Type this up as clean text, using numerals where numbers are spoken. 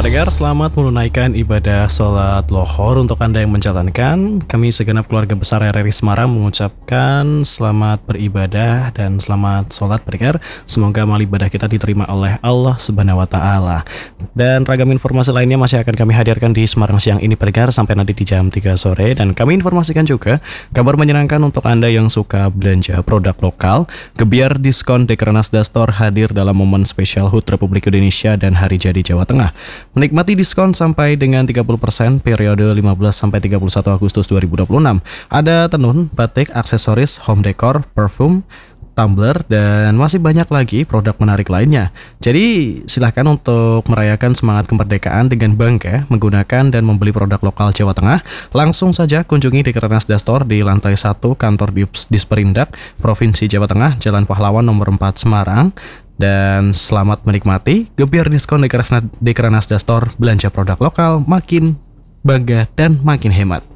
Pendengar, selamat menunaikan ibadah sholat lohor untuk Anda yang menjalankan. Kami segenap keluarga besar RRI Semarang mengucapkan selamat beribadah dan selamat sholat pendengar. Semoga amal ibadah kita diterima oleh Allah Subhanahu wa Ta'ala. Dan ragam informasi lainnya masih akan kami hadirkan di Semarang siang ini pendengar sampai nanti di jam 3 sore. Dan kami informasikan juga kabar menyenangkan untuk Anda yang suka belanja produk lokal. Gebiar diskon Dekranasda Store hadir dalam momen spesial HUT Republik Indonesia dan Hari Jadi Jawa Tengah. Menikmati diskon sampai dengan 30% periode 15 sampai 31 Agustus 2026. Ada tenun, batik, aksesoris, home decor, parfum, tumbler, dan masih banyak lagi produk menarik lainnya. Jadi silahkan untuk merayakan semangat kemerdekaan dengan bangga menggunakan dan membeli produk lokal Jawa Tengah. Langsung saja kunjungi Dekranasda Store di lantai 1 kantor Disperindak Provinsi Jawa Tengah, Jalan Pahlawan nomor 4 Semarang. Dan selamat menikmati gebiar diskon Dekranasda Store, belanja produk lokal makin bangga dan makin hemat.